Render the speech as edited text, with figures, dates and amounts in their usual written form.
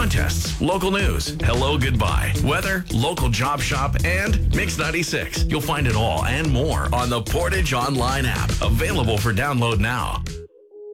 contests, local news, hello, goodbye, weather, local job shop, and Mix 96. You'll find it all and more on the Portage Online app, available for download now.